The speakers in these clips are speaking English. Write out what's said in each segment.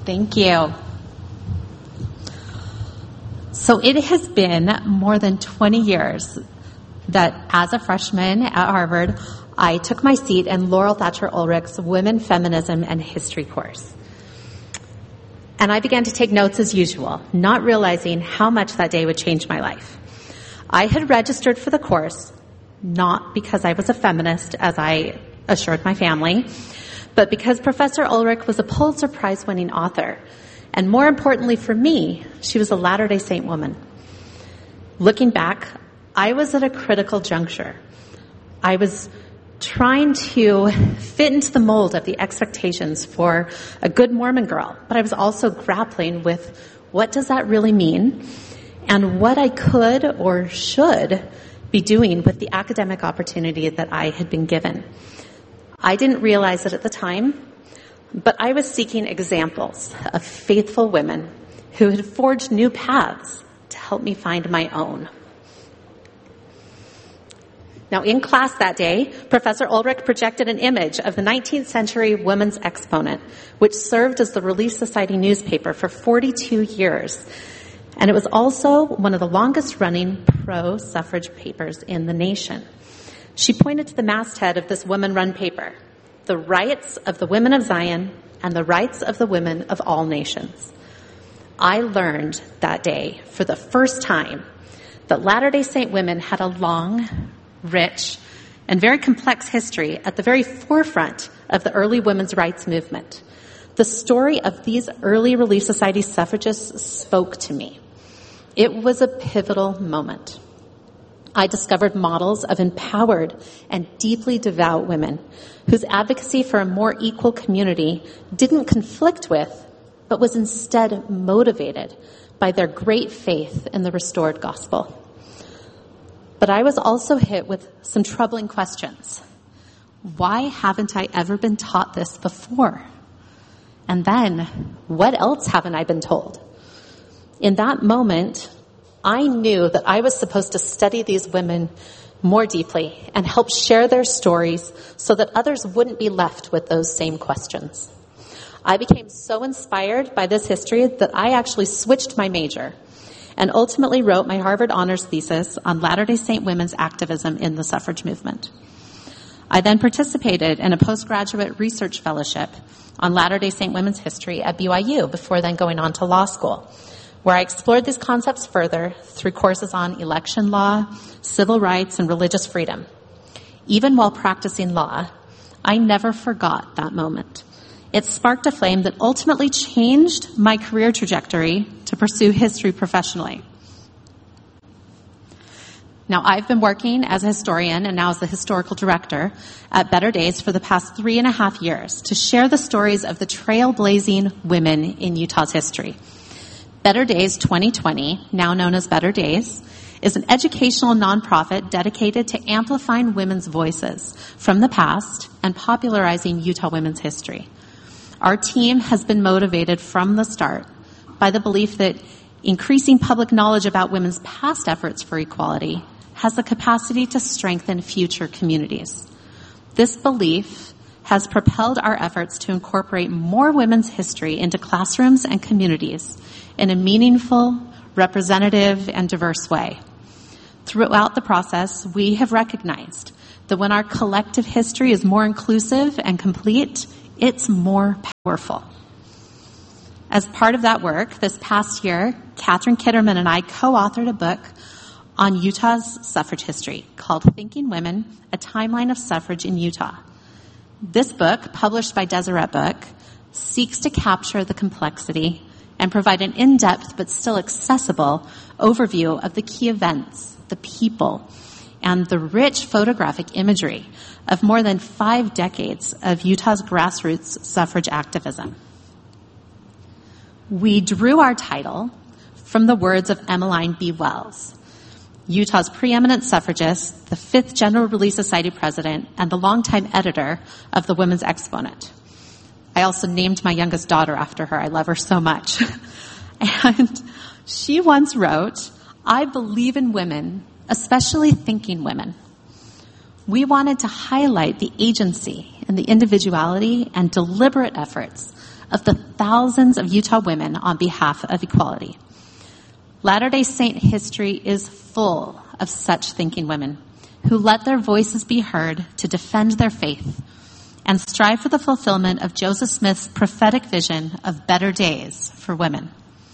Thank you. So it has been more than 20 years that as a freshman at Harvard, I took my seat in Laurel Thatcher Ulrich's Women, Feminism, and History course. And I began to take notes as usual, not realizing how much that day would change my life. I had registered for the course, not because I was a feminist, as I assured my family, but because Professor Ulrich was a Pulitzer Prize-winning author. And more importantly for me, she was a Latter-day Saint woman. Looking back, I was at a critical juncture. I was trying to fit into the mold of the expectations for a good Mormon girl, but I was also grappling with what does that really mean and what I could or should be doing with the academic opportunity that I had been given. I didn't realize it at the time, but I was seeking examples of faithful women who had forged new paths to help me find my own. Now, in class that day, Professor Ulrich projected an image of the 19th century women's exponent, which served as the Relief Society newspaper for 42 years. And it was also one of the longest-running pro-suffrage papers in the nation. She pointed to the masthead of this women-run paper, "The rights of the women of Zion and the rights of the women of all nations." I learned that day, for the first time, that Latter-day Saint women had a long, rich, and very complex history at the very forefront of the early women's rights movement. The story of these early Relief Society suffragists spoke to me. It was a pivotal moment. I discovered models of empowered and deeply devout women whose advocacy for a more equal community didn't conflict with, but was instead motivated by their great faith in the restored gospel. But I was also hit with some troubling questions. Why haven't I ever been taught this before? And then, what else haven't I been told? In that moment, I knew that I was supposed to study these women more deeply and help share their stories so that others wouldn't be left with those same questions. I became so inspired by this history that I actually switched my major and ultimately wrote my Harvard honors thesis on Latter-day Saint women's activism in the suffrage movement. I then participated in a postgraduate research fellowship on Latter-day Saint women's history at BYU before then going on to law school, where I explored these concepts further through courses on election law, civil rights, and religious freedom. Even while practicing law, I never forgot that moment. It sparked a flame that ultimately changed my career trajectory to pursue history professionally. Now, I've been working as a historian and now as the historical director at Better Days for the past 3.5 years to share the stories of the trailblazing women in Utah's history. Better Days 2020, now known as Better Days, is an educational nonprofit dedicated to amplifying women's voices from the past and popularizing Utah women's history. Our team has been motivated from the start by the belief that increasing public knowledge about women's past efforts for equality has the capacity to strengthen future communities. This belief has propelled our efforts to incorporate more women's history into classrooms and communities in a meaningful, representative, and diverse way. Throughout the process, we have recognized that when our collective history is more inclusive and complete, it's more powerful. As part of that work, this past year, Catherine Kitterman and I co-authored a book on Utah's suffrage history called Thinking Women, A Timeline of Suffrage in Utah. This book, published by Deseret Book, seeks to capture the complexity and provide an in-depth but still accessible overview of the key events, the people, and the rich photographic imagery of more than 5 decades of Utah's grassroots suffrage activism. We drew our title from the words of Emmeline B. Wells, Utah's preeminent suffragist, the 5th General Relief Society president, and the longtime editor of the Women's Exponent. I also named my youngest daughter after her. I love her so much. And she once wrote, "I believe in women, especially thinking women." We wanted to highlight the agency and the individuality and deliberate efforts of the thousands of Utah women on behalf of equality. Latter-day Saint history is full of such thinking women who let their voices be heard to defend their faith and strive for the fulfillment of Joseph Smith's prophetic vision of better days for women.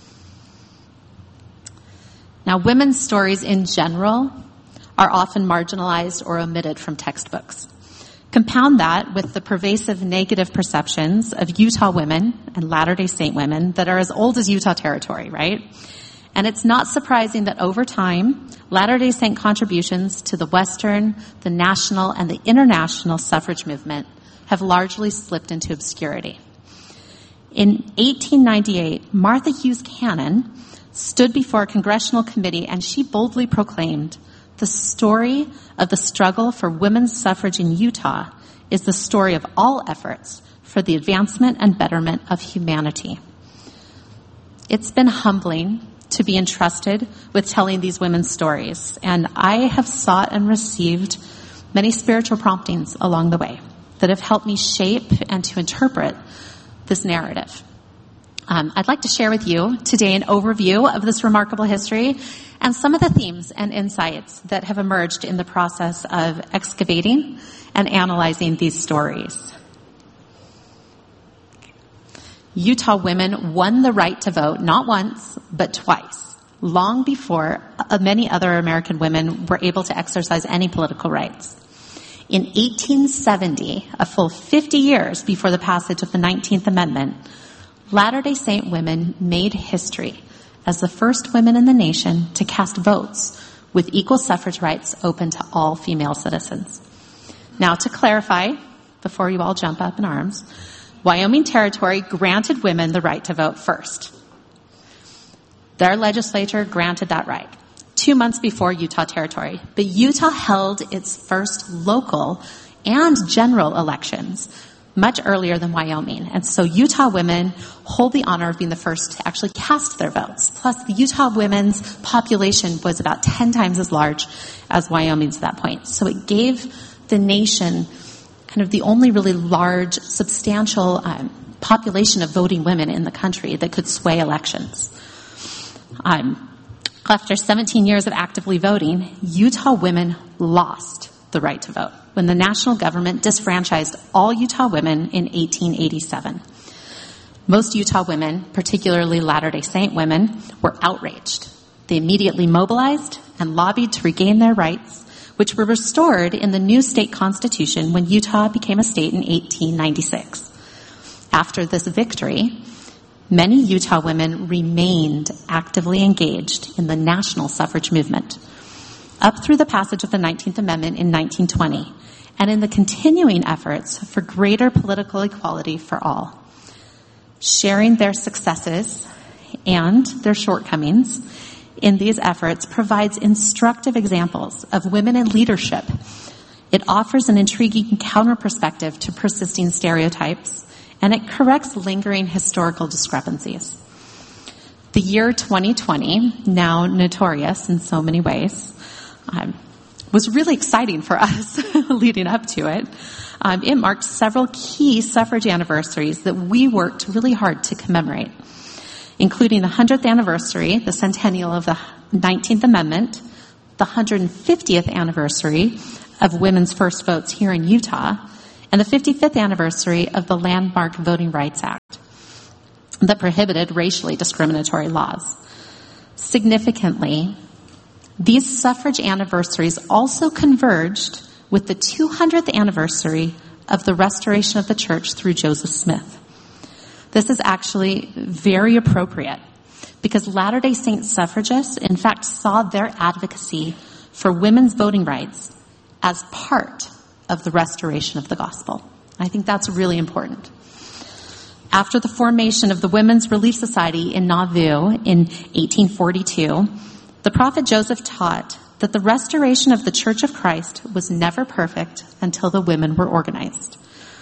Now, women's stories in general are often marginalized or omitted from textbooks. Compound that with the pervasive negative perceptions of Utah women and Latter-day Saint women that are as old as Utah territory, right? And it's not surprising that over time, Latter-day Saint contributions to the Western, the national, and the international suffrage movement have largely slipped into obscurity. In 1898, Martha Hughes Cannon stood before a congressional committee and she boldly proclaimed, "The story of the struggle for women's suffrage in Utah is the story of all efforts for the advancement and betterment of humanity." It's been humbling to be entrusted with telling these women's stories, and I have sought and received many spiritual promptings along the way that have helped me shape and to interpret this narrative. I'd like to share with you today an overview of this remarkable history and some of the themes and insights that have emerged in the process of excavating and analyzing these stories. Utah women won the right to vote not once, but twice, long before many other American women were able to exercise any political rights. In 1870, a full 50 years before the passage of the 19th Amendment, Latter-day Saint women made history as the first women in the nation to cast votes with equal suffrage rights open to all female citizens. Now, to clarify, before you all jump up in arms, Wyoming Territory granted women the right to vote first. Their legislature granted that right 2 months before Utah Territory. But Utah held its first local and general elections much earlier than Wyoming. And so Utah women hold the honor of being the first to actually cast their votes. Plus, the Utah women's population was about 10 times as large as Wyoming's at that point. So it gave the nation kind of the only really large, substantial population of voting women in the country that could sway elections. After 17 years of actively voting, Utah women lost the right to vote when the national government disfranchised all Utah women in 1887. Most Utah women, particularly Latter-day Saint women, were outraged. They immediately mobilized and lobbied to regain their rights, which were restored in the new state constitution when Utah became a state in 1896. After this victory, many Utah women remained actively engaged in the national suffrage movement, up through the passage of the 19th Amendment in 1920, and in the continuing efforts for greater political equality for all. Sharing their successes and their shortcomings in these efforts provides instructive examples of women in leadership. It offers an intriguing counter-perspective to persisting stereotypes, and it corrects lingering historical discrepancies. The year 2020, now notorious in so many ways, was really exciting for us leading up to it. It marked several key suffrage anniversaries that we worked really hard to commemorate, including the 100th anniversary, the centennial of the 19th Amendment, the 150th anniversary of women's first votes here in Utah, and the 55th anniversary of the landmark Voting Rights Act that prohibited racially discriminatory laws. Significantly, these suffrage anniversaries also converged with the 200th anniversary of the restoration of the church through Joseph Smith. This is actually very appropriate because Latter-day Saint suffragists, in fact, saw their advocacy for women's voting rights as part of the restoration of the gospel. I think that's really important. After the formation of the Women's Relief Society in Nauvoo in 1842, the prophet Joseph taught that the restoration of the Church of Christ was never perfect until the women were organized.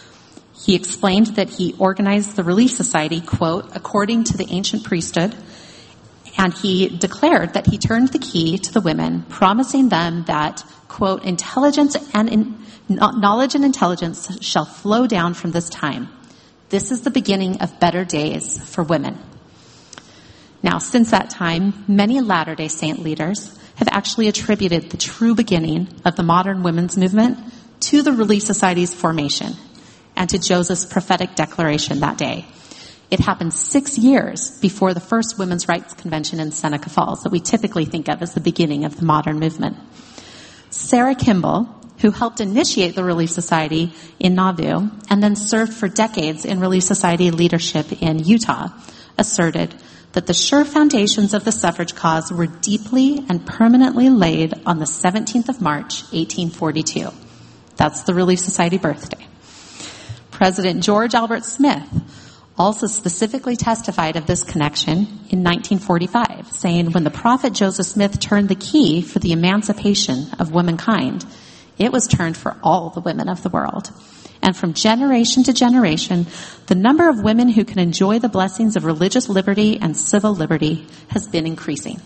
He explained that he organized the Relief Society, quote, according to the ancient priesthood, and he declared that he turned the key to the women, promising them that, quote, intelligence and knowledge and intelligence shall flow down from this time. This is the beginning of better days for women. Now, since that time, many Latter-day Saint leaders have actually attributed the true beginning of the modern women's movement to the Relief Society's formation and to Joseph's prophetic declaration that day. It happened 6 years before the first women's rights convention in Seneca Falls that we typically think of as the beginning of the modern movement. Sarah Kimball, who helped initiate the Relief Society in Nauvoo and then served for decades in Relief Society leadership in Utah, asserted that the sure foundations of the suffrage cause were deeply and permanently laid on the 17th of March, 1842. That's the Relief Society birthday. President George Albert Smith also specifically testified of this connection in 1945, saying, when the prophet Joseph Smith turned the key for the emancipation of womankind, it was turned for all the women of the world. And from generation to generation, the number of women who can enjoy the blessings of religious liberty and civil liberty has been increasing.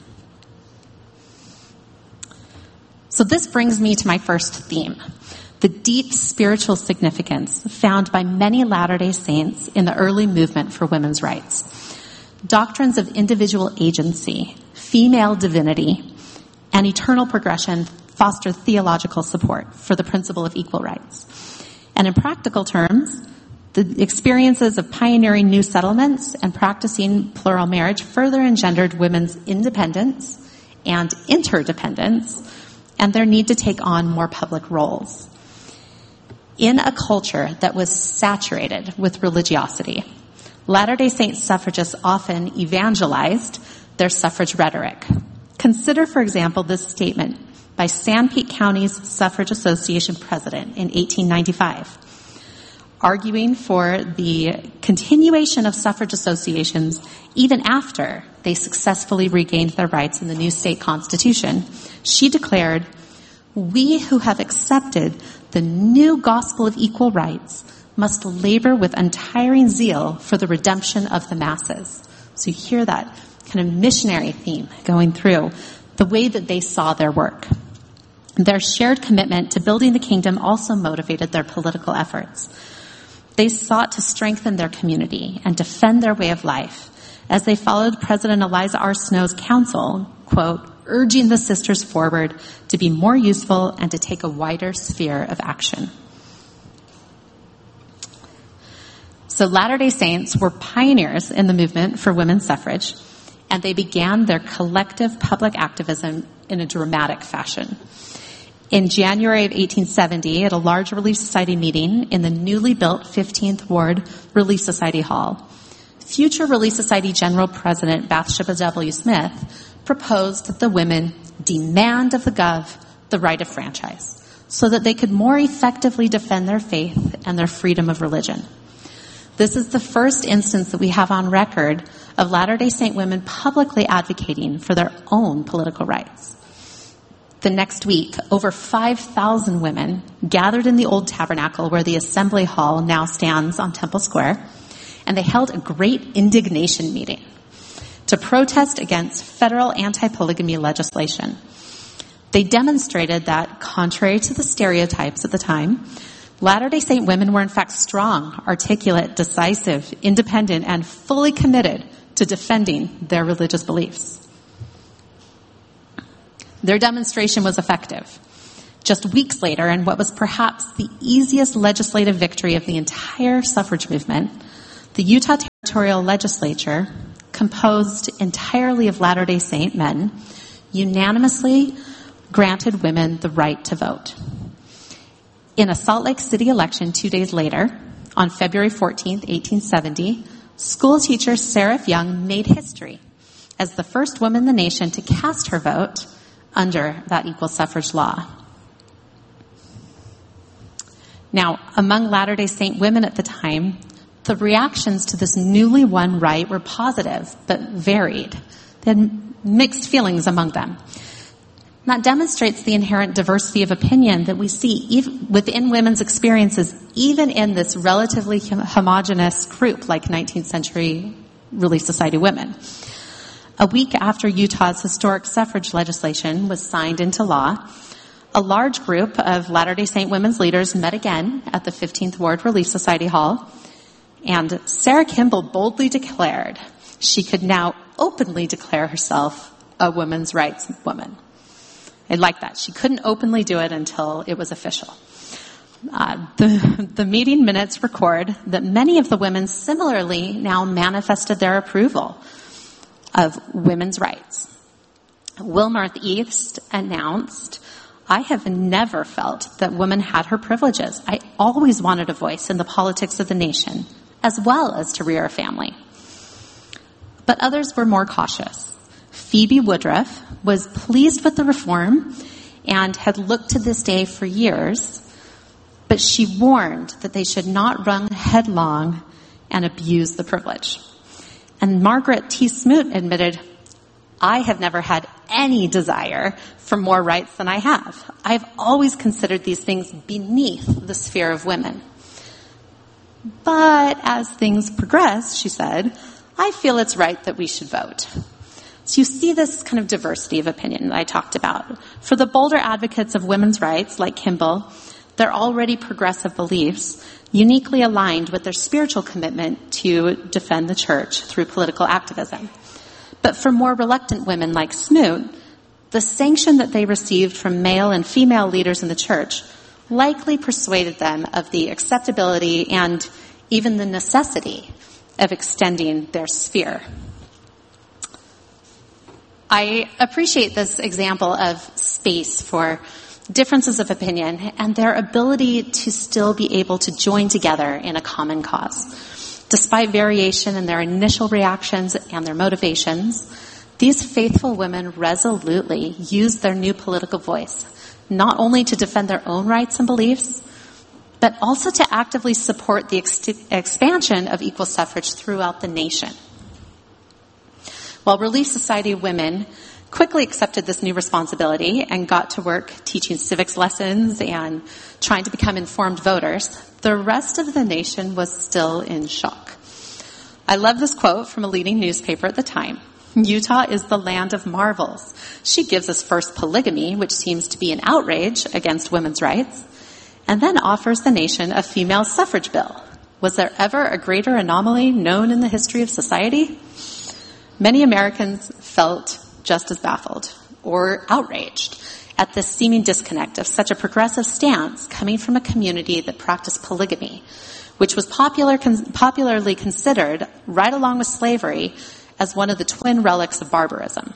So this brings me to my first theme, the deep spiritual significance found by many Latter-day Saints in the early movement for women's rights. Doctrines of individual agency, female divinity, and eternal progression foster theological support for the principle of equal rights. And in practical terms, the experiences of pioneering new settlements and practicing plural marriage further engendered women's independence and interdependence and their need to take on more public roles. In a culture that was saturated with religiosity, Latter-day Saint suffragists often evangelized their suffrage rhetoric. Consider, for example, this statement by Sanpete County's Suffrage Association president in 1895, arguing for the continuation of suffrage associations even after they successfully regained their rights in the new state constitution. She declared, "We who have accepted the new gospel of equal rights must labor with untiring zeal for the redemption of the masses." So you hear that kind of missionary theme going through the way that they saw their work. Their shared commitment to building the kingdom also motivated their political efforts. They sought to strengthen their community and defend their way of life as they followed President Eliza R. Snow's counsel, quote, urging the sisters forward to be more useful and to take a wider sphere of action. So Latter-day Saints were pioneers in the movement for women's suffrage, and they began their collective public activism in a dramatic fashion. In January of 1870, at a large Relief Society meeting in the newly built 15th Ward Relief Society Hall, future Relief Society General President Bathsheba W. Smith proposed that the women demand of the Gov the right of franchise so that they could more effectively defend their faith and their freedom of religion. This is the first instance that we have on record of Latter-day Saint women publicly advocating for their own political rights. The next week, over 5,000 women gathered in the old tabernacle where the assembly hall now stands on Temple Square, and they held a great indignation meeting to protest against federal anti-polygamy legislation. They demonstrated that, contrary to the stereotypes at the time, Latter-day Saint women were in fact strong, articulate, decisive, independent, and fully committed to defending their religious beliefs. Their demonstration was effective. Just weeks later, in what was perhaps the easiest legislative victory of the entire suffrage movement, the Utah Territorial Legislature, composed entirely of Latter-day Saint men, unanimously granted women the right to vote. In a Salt Lake City election 2 days later, on February 14th, 1870, school teacher Seraph Young made history as the first woman in the nation to cast her vote under that equal suffrage law. Now, among Latter-day Saint women at the time, the reactions to this newly won right were positive, but varied. They had mixed feelings among them. That demonstrates the inherent diversity of opinion that we see within women's experiences, even in this relatively homogenous group like 19th century Relief Society women. A week after Utah's historic suffrage legislation was signed into law, a large group of Latter-day Saint women's leaders met again at the 15th Ward Relief Society Hall And Sarah Kimball boldly declared she could now openly declare herself a women's rights woman. I like that. She couldn't openly do it until it was official. The meeting minutes record that many of the women similarly now manifested their approval of women's rights. Wilmarth East announced, "I have never felt that women had her privileges. I always wanted a voice in the politics of the nation, as well as to rear a family." But others were more cautious. Phoebe Woodruff was pleased with the reform and had looked to this day for years, but she warned that they should not run headlong and abuse the privilege. And Margaret T. Smoot admitted, "I have never had any desire for more rights than I have. I've always considered these things beneath the sphere of women. But as things progress," she said, "I feel it's right that we should vote." So you see this kind of diversity of opinion that I talked about. For the bolder advocates of women's rights, like Kimball, their already progressive beliefs uniquely aligned with their spiritual commitment to defend the church through political activism. But for more reluctant women like Smoot, the sanction that they received from male and female leaders in the church likely persuaded them of the acceptability and even the necessity of extending their sphere. I appreciate this example of space for differences of opinion and their ability to still be able to join together in a common cause. Despite variation in their initial reactions and their motivations, these faithful women resolutely used their new political voice, not only to defend their own rights and beliefs, but also to actively support the expansion of equal suffrage throughout the nation. While Relief Society women quickly accepted this new responsibility and got to work teaching civics lessons and trying to become informed voters, the rest of the nation was still in shock. I love this quote from a leading newspaper at the time. "Utah is the land of marvels. She gives us first polygamy, which seems to be an outrage against women's rights, and then offers the nation a female suffrage bill. Was there ever a greater anomaly known in the history of society?" Many Americans felt just as baffled or outraged at this seeming disconnect of such a progressive stance coming from a community that practiced polygamy, which was popularly considered, right along with slavery, as one of the twin relics of barbarism.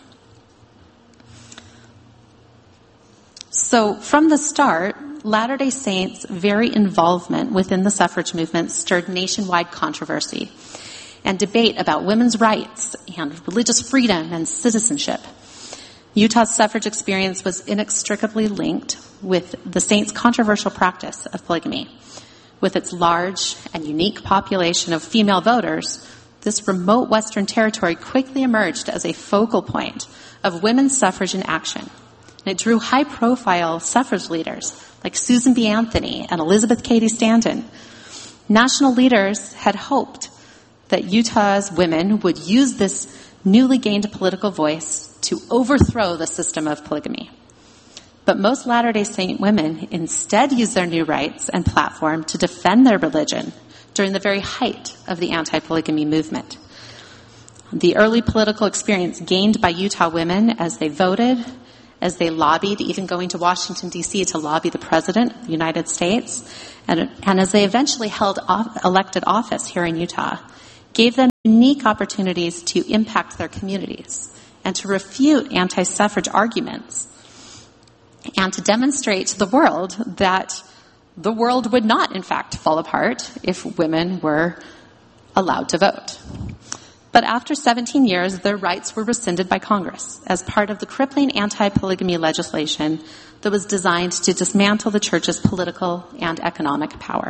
So from the start, Latter-day Saints' very involvement within the suffrage movement stirred nationwide controversy and debate about women's rights and religious freedom and citizenship. Utah's suffrage experience was inextricably linked with the Saints' controversial practice of polygamy. With its large and unique population of female voters, this remote Western territory quickly emerged as a focal point of women's suffrage in action. And it drew high-profile suffrage leaders like Susan B. Anthony and Elizabeth Cady Stanton. National leaders had hoped that Utah's women would use this newly gained political voice to overthrow the system of polygamy. But most Latter-day Saint women instead used their new rights and platform to defend their religion during the very height of the anti-polygamy movement. The early political experience gained by Utah women as they voted, as they lobbied, even going to Washington, D.C. to lobby the President of the United States, and as they eventually held elected office here in Utah, gave them unique opportunities to impact their communities and to refute anti-suffrage arguments and to demonstrate to the world that the world would not, in fact, fall apart if women were allowed to vote. But after 17 years, their rights were rescinded by Congress as part of the crippling anti-polygamy legislation that was designed to dismantle the church's political and economic power.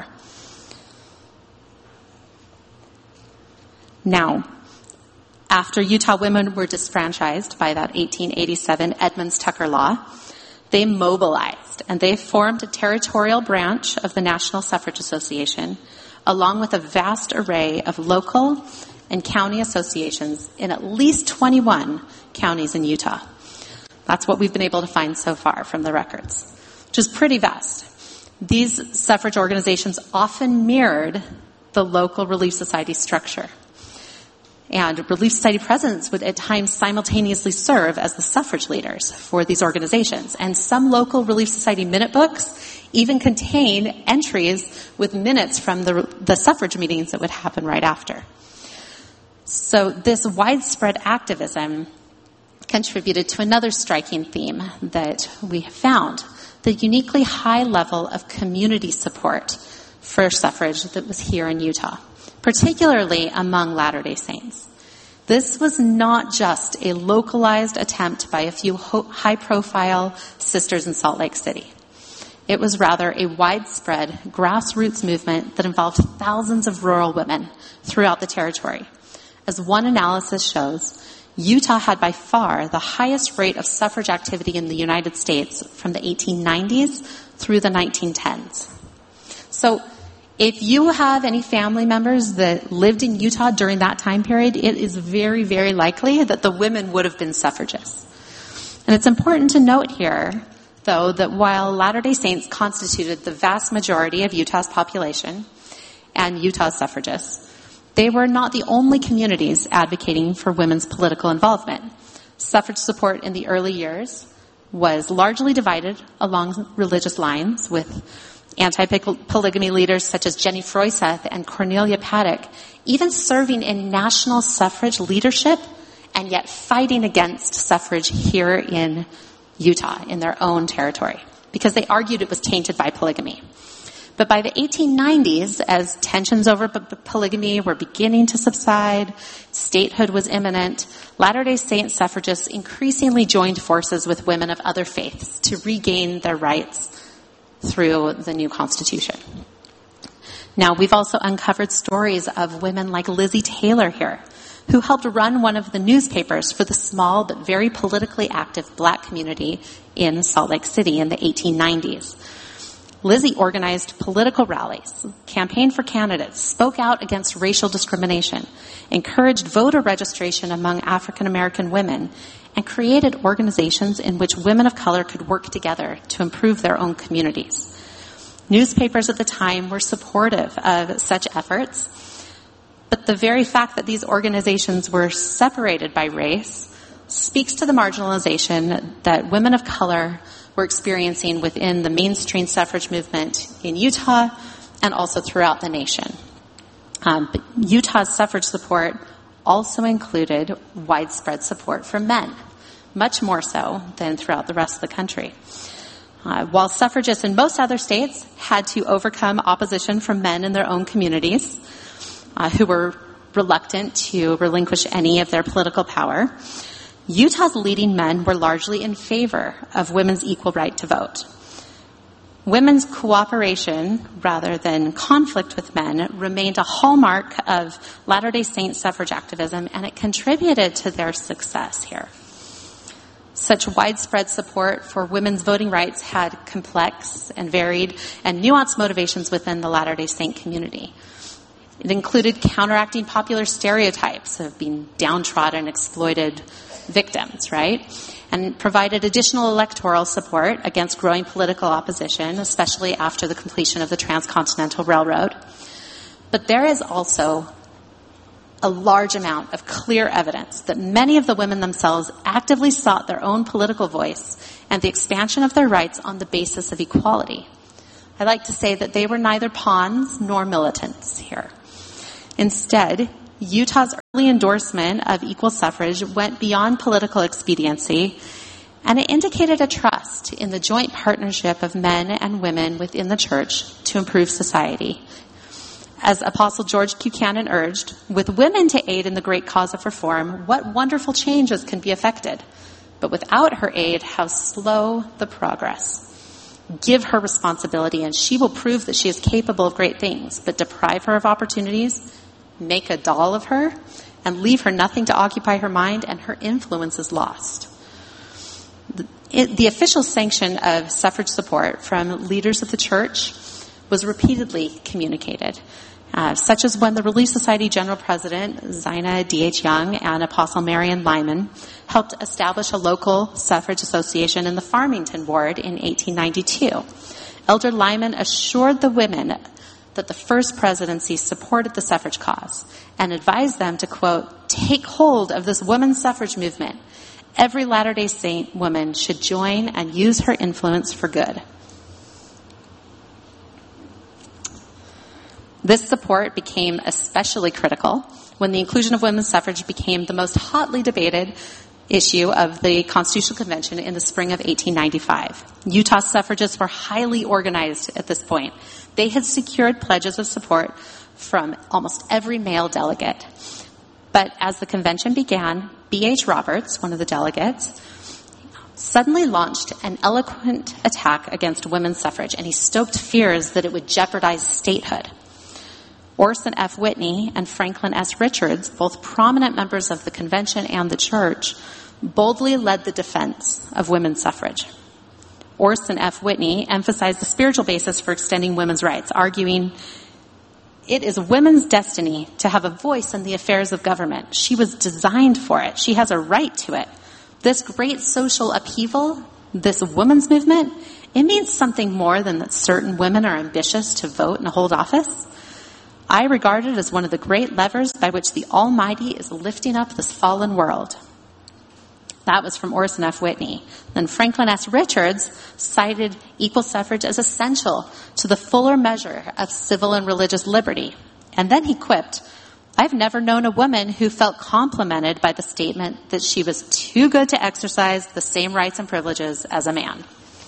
Now, after Utah women were disfranchised by that 1887 Edmunds-Tucker law, they mobilized and they formed a territorial branch of the National Suffrage Association, along with a vast array of local and county associations in at least 21 counties in Utah. That's what we've been able to find so far from the records, which is pretty vast. These suffrage organizations often mirrored the local Relief Society structure. And Relief Society presidents would at times simultaneously serve as the suffrage leaders for these organizations. And some local Relief Society minute books even contain entries with minutes from the suffrage meetings that would happen right after. So this widespread activism contributed to another striking theme that we have found, the uniquely high level of community support for suffrage that was here in Utah, particularly among Latter-day Saints. This was not just a localized attempt by a few high-profile sisters in Salt Lake City. It was rather a widespread grassroots movement that involved thousands of rural women throughout the territory. As one analysis shows, Utah had by far the highest rate of suffrage activity in the United States from the 1890s through the 1910s. So if you have any family members that lived in Utah during that time period, it is very, very likely that the women would have been suffragists. And it's important to note here, though, that while Latter-day Saints constituted the vast majority of Utah's population and Utah's suffragists, they were not the only communities advocating for women's political involvement. Suffrage support in the early years was largely divided along religious lines, with anti-polygamy leaders such as Jenny Froiseth and Cornelia Paddock even serving in national suffrage leadership and yet fighting against suffrage here in Utah, in their own territory, because they argued it was tainted by polygamy. But by the 1890s, as tensions over polygamy were beginning to subside, statehood was imminent, Latter-day Saint suffragists increasingly joined forces with women of other faiths to regain their rights through the new Constitution. Now, we've also uncovered stories of women like Lizzie Taylor here, who helped run one of the newspapers for the small but very politically active black community in Salt Lake City in the 1890s. Lizzie organized political rallies, campaigned for candidates, spoke out against racial discrimination, encouraged voter registration among African American women, and created organizations in which women of color could work together to improve their own communities. Newspapers at the time were supportive of such efforts, but the very fact that these organizations were separated by race speaks to the marginalization that women of color were experiencing within the mainstream suffrage movement in Utah and also throughout the nation. But Utah's suffrage support also included widespread support for men, much more so than throughout the rest of the country. While suffragists in most other states had to overcome opposition from men in their own communities, who were reluctant to relinquish any of their political power, Utah's leading men were largely in favor of women's equal right to vote. Women's cooperation, rather than conflict with men, remained a hallmark of Latter-day Saint suffrage activism, and it contributed to their success here. Such widespread support for women's voting rights had complex and varied and nuanced motivations within the Latter-day Saint community. It included counteracting popular stereotypes of being downtrodden, exploited victims, right? And provided additional electoral support against growing political opposition, especially after the completion of the Transcontinental Railroad. But there is also a large amount of clear evidence that many of the women themselves actively sought their own political voice and the expansion of their rights on the basis of equality. I like to say that they were neither pawns nor militants here. Instead, Utah's early endorsement of equal suffrage went beyond political expediency, and it indicated a trust in the joint partnership of men and women within the church to improve society. As Apostle George Buchanan urged, with women to aid in the great cause of reform, what wonderful changes can be effected? But without her aid, how slow the progress. Give her responsibility, and she will prove that she is capable of great things, but deprive her of opportunities, make a doll of her, and leave her nothing to occupy her mind, and her influence is lost. The official sanction of suffrage support from leaders of the church was repeatedly communicated, such as when the Relief Society General President, Zina D.H. Young, and Apostle Marion Lyman helped establish a local suffrage association in the Farmington Ward in 1892. Elder Lyman assured the women that the first presidency supported the suffrage cause and advised them to, quote, take hold of this women's suffrage movement. Every Latter-day Saint woman should join and use her influence for good. This support became especially critical when the inclusion of women's suffrage became the most hotly debated issue of the Constitutional Convention in the spring of 1895. Utah suffragists were highly organized at this point. They had secured pledges of support from almost every male delegate. But as the convention began, B.H. Roberts, one of the delegates, suddenly launched an eloquent attack against women's suffrage, and he stoked fears that it would jeopardize statehood. Orson F. Whitney and Franklin S. Richards, both prominent members of the convention and the church, boldly led the defense of women's suffrage. Orson F. Whitney emphasized the spiritual basis for extending women's rights, arguing, it is women's destiny to have a voice in the affairs of government. She was designed for it. She has a right to it. This great social upheaval, this women's movement, it means something more than that certain women are ambitious to vote and hold office. I regard it as one of the great levers by which the Almighty is lifting up this fallen world. That was from Orson F. Whitney. Then Franklin S. Richards cited equal suffrage as essential to the fuller measure of civil and religious liberty. And then he quipped, I've never known a woman who felt complimented by the statement that she was too good to exercise the same rights and privileges as a man.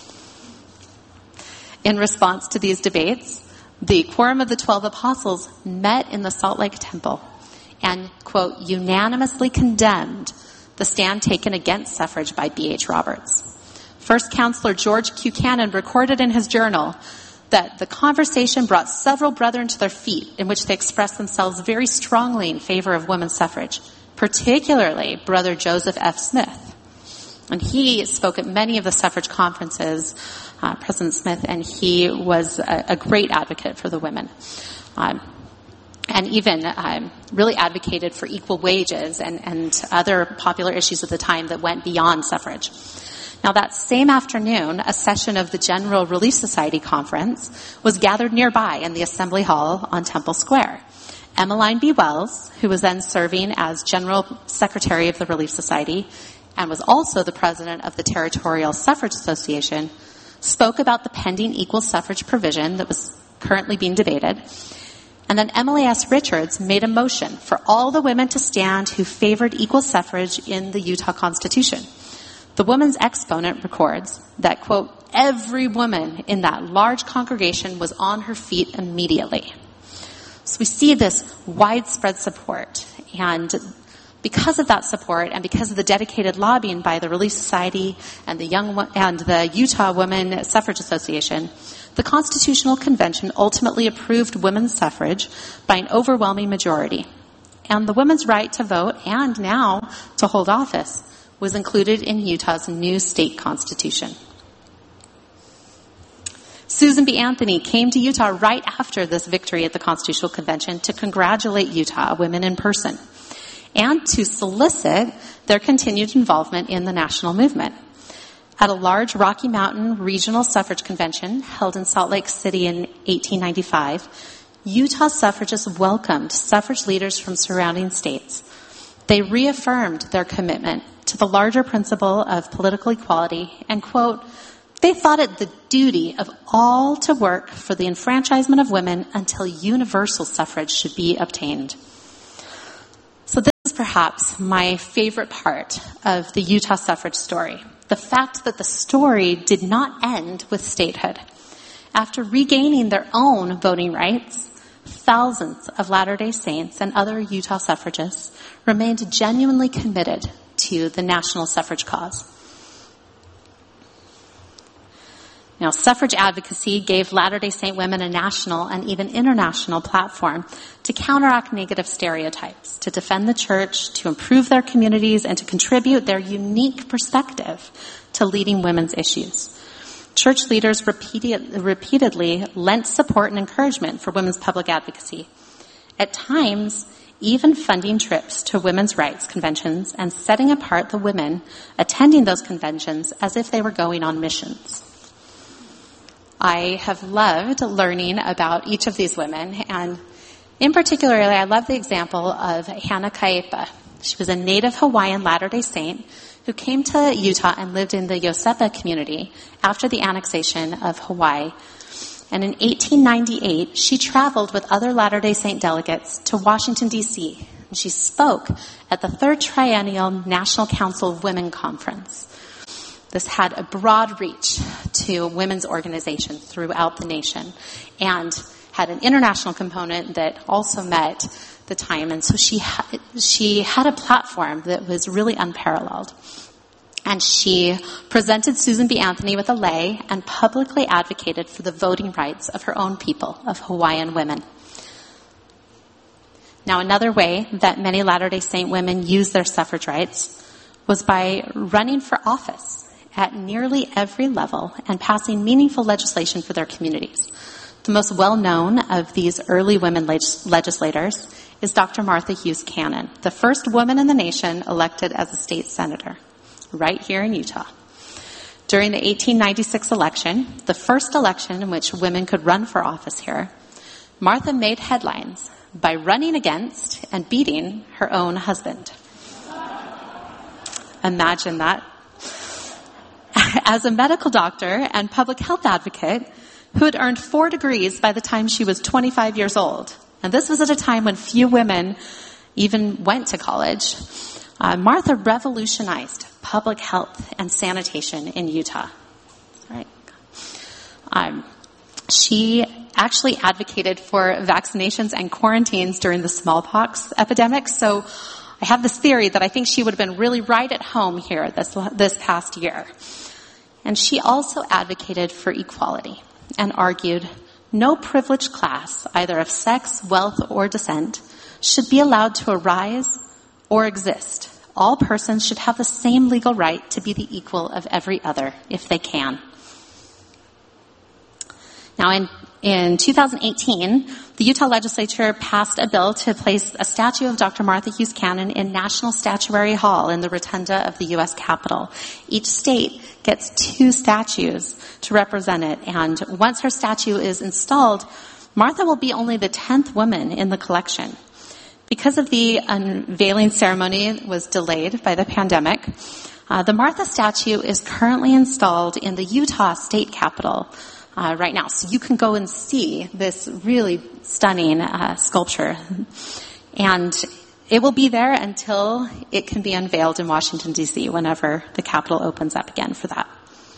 In response to these debates, the Quorum of the 12 Apostles met in the Salt Lake Temple and, quote, unanimously condemned the stand taken against suffrage by B.H. Roberts. First Counselor George Buchanan recorded in his journal that the conversation brought several brethren to their feet in which they expressed themselves very strongly in favor of women's suffrage, particularly Brother Joseph F. Smith. And he spoke at many of the suffrage conferences, President Smith, and he was a great advocate for the women. And even really advocated for equal wages and other popular issues at the time that went beyond suffrage. Now, that same afternoon, a session of the General Relief Society Conference was gathered nearby in the Assembly Hall on Temple Square. Emmeline B. Wells, who was then serving as General Secretary of the Relief Society and was also the president of the Territorial Suffrage Association, spoke about the pending equal suffrage provision that was currently being debated. And then Emily S. Richards made a motion for all the women to stand who favored equal suffrage in the Utah Constitution. The woman's exponent records that, quote, every woman in that large congregation was on her feet immediately. So we see this widespread support. And because of that support and because of the dedicated lobbying by the Relief Society and the Utah Women Suffrage Association, the Constitutional Convention ultimately approved women's suffrage by an overwhelming majority. And the women's right to vote and now to hold office was included in Utah's new state constitution. Susan B. Anthony came to Utah right after this victory at the Constitutional Convention to congratulate Utah women in person and to solicit their continued involvement in the national movement. At a large Rocky Mountain regional suffrage convention held in Salt Lake City in 1895, Utah suffragists welcomed suffrage leaders from surrounding states. They reaffirmed their commitment to the larger principle of political equality and, quote, they thought it the duty of all to work for the enfranchisement of women until universal suffrage should be obtained. So this is perhaps my favorite part of the Utah suffrage story. The fact that the story did not end with statehood. After regaining their own voting rights, thousands of Latter-day Saints and other Utah suffragists remained genuinely committed to the national suffrage cause. Now, suffrage advocacy gave Latter-day Saint women a national and even international platform to counteract negative stereotypes, to defend the church, to improve their communities, and to contribute their unique perspective to leading women's issues. Church leaders repeatedly lent support and encouragement for women's public advocacy. At times, even funding trips to women's rights conventions and setting apart the women attending those conventions as if they were going on missions. I have loved learning about each of these women, and in particular, I love the example of Hannah Kaepa. She was a native Hawaiian Latter-day Saint who came to Utah and lived in the Yosepa community after the annexation of Hawaii. And in 1898, she traveled with other Latter-day Saint delegates to Washington, D.C. And she spoke at the Third Triennial National Council of Women Conference. This had a broad reach to women's organizations throughout the nation and had an international component that also met the time. And so she had a platform that was really unparalleled. And she presented Susan B. Anthony with a lei and publicly advocated for the voting rights of her own people, of Hawaiian women. Now, another way that many Latter-day Saint women used their suffrage rights was by running for office at nearly every level and passing meaningful legislation for their communities. The most well-known of these early women legislators is Dr. Martha Hughes Cannon, the first woman in the nation elected as a state senator, right here in Utah. During the 1896 election, the first election in which women could run for office here, Martha made headlines by running against and beating her own husband. Imagine that. As a medical doctor and public health advocate who had earned 4 degrees by the time she was 25 years old, and this was at a time when few women even went to college, Martha revolutionized public health and sanitation in Utah. Right. She actually advocated for vaccinations and quarantines during the smallpox epidemic. So I have this theory that I think she would have been really right at home here this past year. And she also advocated for equality and argued no privileged class, either of sex, wealth, or descent, should be allowed to arise or exist. All persons should have the same legal right to be the equal of every other, if they can. Now, in 2018, the Utah legislature passed a bill to place a statue of Dr. Martha Hughes Cannon in National Statuary Hall in the rotunda of the U.S. Capitol. Each state gets 2 statues to represent it, and once her statue is installed, Martha will be only the 10th woman in the collection. Because of the unveiling ceremony was delayed by the pandemic, the Martha statue is currently installed in the Utah State Capitol right now. So you can go and see this really stunning sculpture. And it will be there until it can be unveiled in Washington, D.C., whenever the Capitol opens up again for that.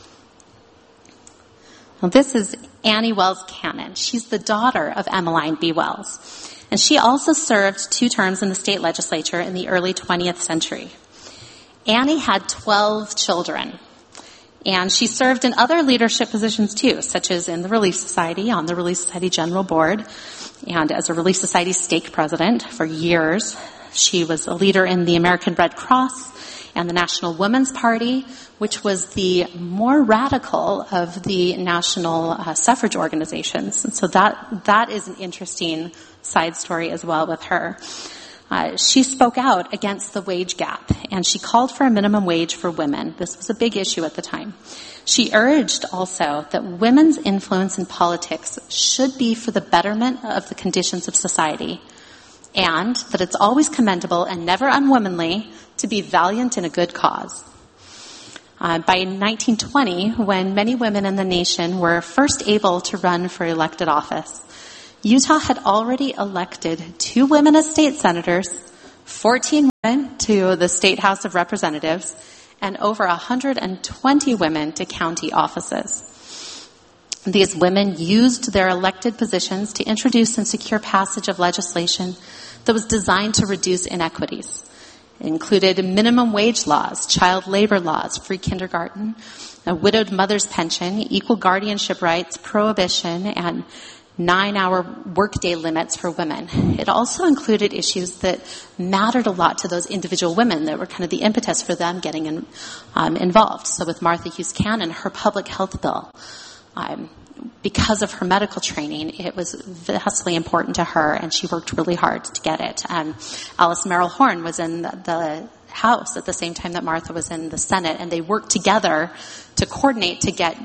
Now, this is Annie Wells Cannon. She's the daughter of Emmeline B. Wells. And she also served 2 terms in the state legislature in the early 20th century. Annie had 12 children. And she served in other leadership positions too, such as in the Relief Society, on the Relief Society General Board, and as a Relief Society stake president for years. She was a leader in the American Red Cross and the National Women's Party, which was the more radical of the national suffrage organizations. And so that is an interesting side story as well with her. She spoke out against the wage gap, and she called for a minimum wage for women. This was a big issue at the time. She urged also that women's influence in politics should be for the betterment of the conditions of society, and that it's always commendable and never unwomanly to be valiant in a good cause. By 1920, when many women in the nation were first able to run for elected office, Utah had already elected 2 women as state senators, 14 women to the State House of Representatives, and over 120 women to county offices. These women used their elected positions to introduce and secure passage of legislation that was designed to reduce inequities. It included minimum wage laws, child labor laws, free kindergarten, a widowed mother's pension, equal guardianship rights, prohibition, and 9-hour workday limits for women. It also included issues that mattered a lot to those individual women that were kind of the impetus for them getting involved. So with Martha Hughes Cannon, her public health bill, because of her medical training, it was vastly important to her, and she worked really hard to get it. Alice Merrill Horn was in the House at the same time that Martha was in the Senate, and they worked together to coordinate to get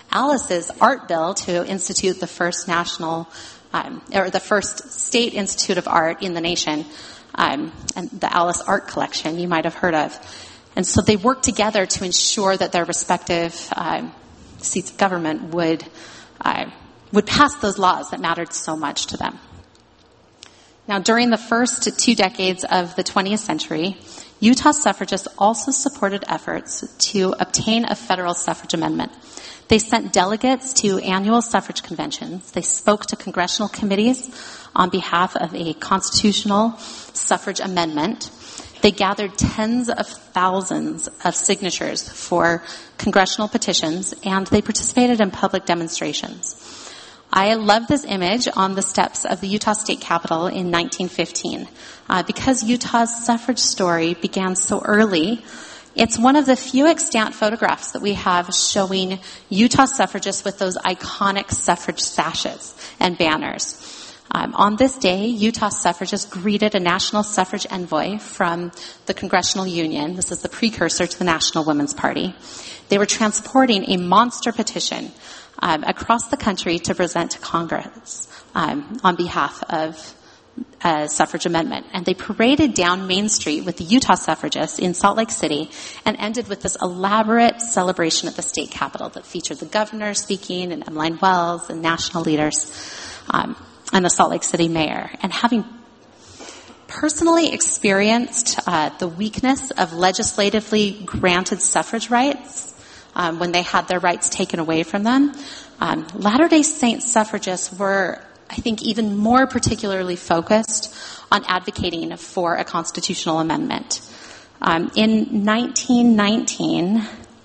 Alice's art bill to institute the first the first state institute of art in the nation, and the Alice Art Collection you might have heard of. And so they worked together to ensure that their respective seats of government would pass those laws that mattered so much to them. Now, during the first 2 decades of the 20th century, Utah suffragists also supported efforts to obtain a federal suffrage amendment. They sent delegates to annual suffrage conventions. They spoke to congressional committees on behalf of a constitutional suffrage amendment. They gathered tens of thousands of signatures for congressional petitions, and they participated in public demonstrations. I love this image on the steps of the Utah State Capitol in 1915. Because Utah's suffrage story began so early, it's one of the few extant photographs that we have showing Utah suffragists with those iconic suffrage sashes and banners. On this day, Utah suffragists greeted a national suffrage envoy from the Congressional Union. This is the precursor to the National Women's Party. They were transporting a monster petition across the country to present to Congress on behalf of a suffrage amendment. And they paraded down Main Street with the Utah suffragists in Salt Lake City and ended with this elaborate celebration at the state capitol that featured the governor speaking and Emmeline Wells and national leaders and the Salt Lake City mayor. And having personally experienced the weakness of legislatively granted suffrage rights when they had their rights taken away from them, Latter-day Saint suffragists were, I think, even more particularly focused on advocating for a constitutional amendment. In 1919,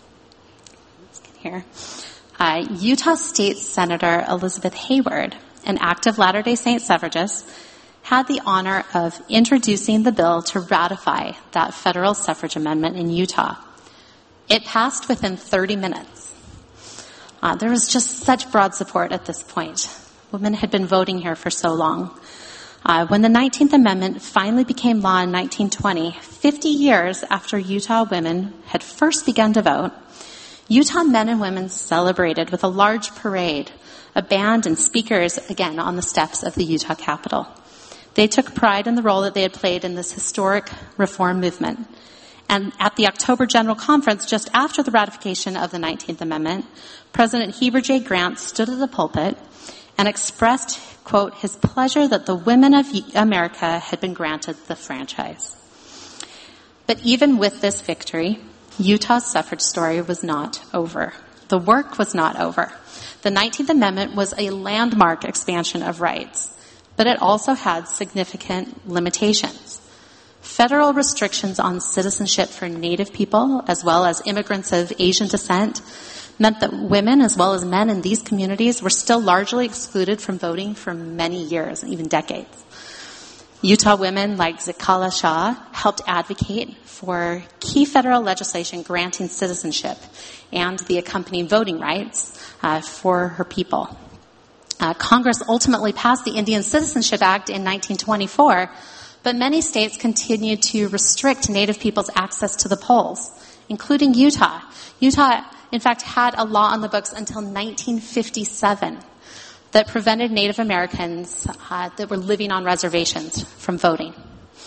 Utah State Senator Elizabeth Hayward, an active Latter-day Saint suffragist, had the honor of introducing the bill to ratify that federal suffrage amendment in Utah. It passed within 30 minutes. There was just such broad support at this point. Women had been voting here for so long. When the 19th Amendment finally became law in 1920, 50 years after Utah women had first begun to vote, Utah men and women celebrated with a large parade, a band and speakers, again, on the steps of the Utah Capitol. They took pride in the role that they had played in this historic reform movement. And at the October General Conference, just after the ratification of the 19th Amendment, President Heber J. Grant stood at the pulpit and expressed, quote, his pleasure that the women of America had been granted the franchise. But even with this victory, Utah's suffrage story was not over. The work was not over. The 19th Amendment was a landmark expansion of rights, but it also had significant limitations. Federal restrictions on citizenship for Native people, as well as immigrants of Asian descent, meant that women, as well as men in these communities, were still largely excluded from voting for many years, even decades. Utah women like Zikala Shah helped advocate for key federal legislation granting citizenship and the accompanying voting rights for her people. Congress ultimately passed the Indian Citizenship Act in 1924, but many states continued to restrict Native people's access to the polls, including Utah. Utah, in fact, had a law on the books until 1957 that prevented Native Americans that were living on reservations from voting.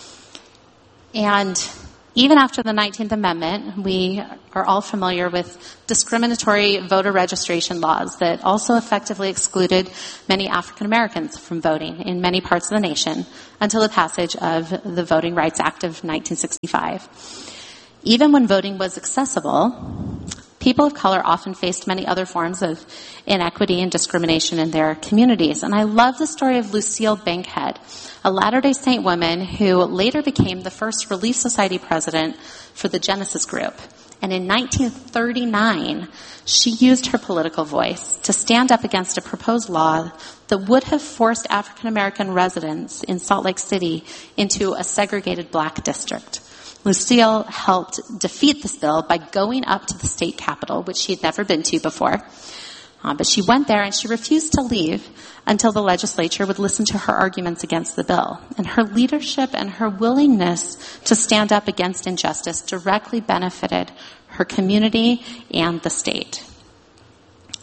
And even after the 19th Amendment, we are all familiar with discriminatory voter registration laws that also effectively excluded many African Americans from voting in many parts of the nation until the passage of the Voting Rights Act of 1965. Even when voting was accessible, people of color often faced many other forms of inequity and discrimination in their communities. And I love the story of Lucille Bankhead, a Latter-day Saint woman who later became the first Relief Society president for the Genesis Group. And in 1939, she used her political voice to stand up against a proposed law that would have forced African American residents in Salt Lake City into a segregated black district. Lucille helped defeat this bill by going up to the state capitol, which she had never been to before. But she went there and she refused to leave until the legislature would listen to her arguments against the bill. And her leadership and her willingness to stand up against injustice directly benefited her community and the state.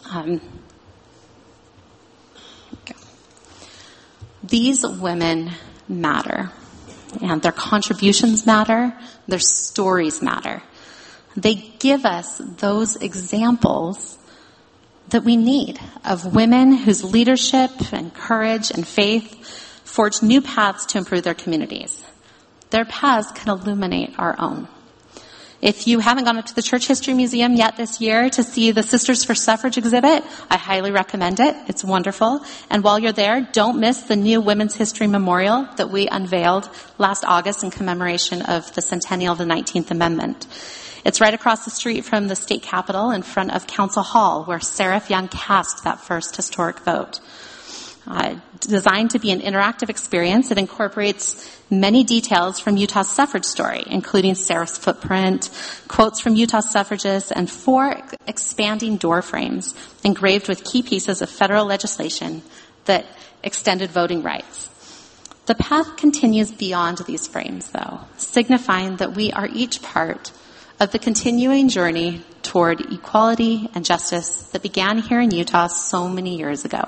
These women matter, and their contributions matter, their stories matter. They give us those examples that we need of women whose leadership and courage and faith forge new paths to improve their communities. Their paths can illuminate our own. If you haven't gone up to the Church History Museum yet this year to see the Sisters for Suffrage exhibit, I highly recommend it. It's wonderful. And while you're there, don't miss the new Women's History Memorial that we unveiled last August in commemoration of the centennial of the 19th Amendment. It's right across the street from the state capitol in front of Council Hall, where Seraph Young cast that first historic vote. Designed to be an interactive experience, it incorporates many details from Utah's suffrage story, including Seraph's footprint, quotes from Utah suffragists, and 4 expanding door frames engraved with key pieces of federal legislation that extended voting rights. The path continues beyond these frames, though, signifying that we are each part of the continuing journey toward equality and justice that began here in Utah so many years ago.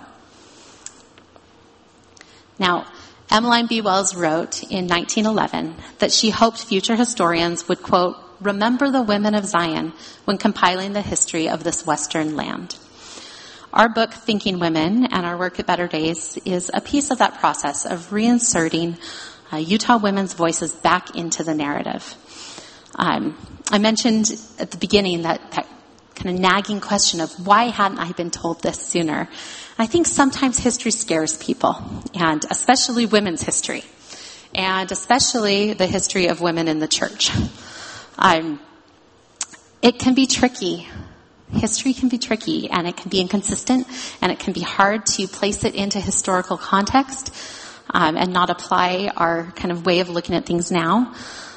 Now, Emmeline B. Wells wrote in 1911 that she hoped future historians would, quote, remember the women of Zion when compiling the history of this Western land. Our book, Thinking Women, and our work at Better Days is a piece of that process of reinserting Utah women's voices back into the narrative. I mentioned at the beginning that kind of nagging question of why hadn't I been told this sooner? I think sometimes history scares people, and especially women's history, and especially the history of women in the church. It can be tricky. History can be tricky, and it can be inconsistent, and it can be hard to place it into historical context and not apply our kind of way of looking at things now.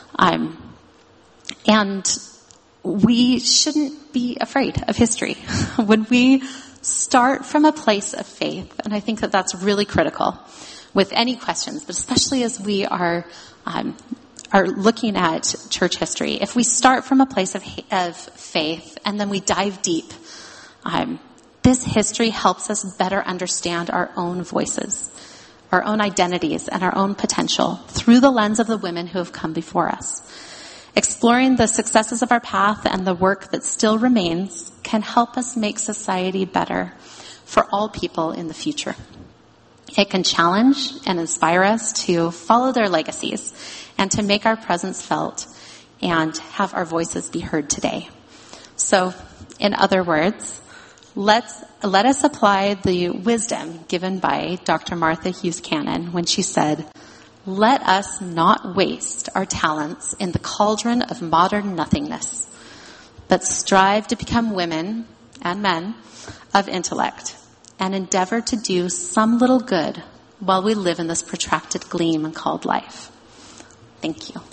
And we shouldn't be afraid of history. When we start from a place of faith, and I think that that's really critical with any questions, but especially as we are looking at church history. If we start from a place of faith and then we dive deep, this history helps us better understand our own voices, our own identities, and our own potential through the lens of the women who have come before us. Exploring the successes of our path and the work that still remains can help us make society better for all people in the future. It can challenge and inspire us to follow their legacies and to make our presence felt and have our voices be heard today. So, in other words, let us apply the wisdom given by Dr. Martha Hughes Cannon when she said, let us not waste our talents in the cauldron of modern nothingness, but strive to become women and men of intellect and endeavor to do some little good while we live in this protracted gleam called life. Thank you.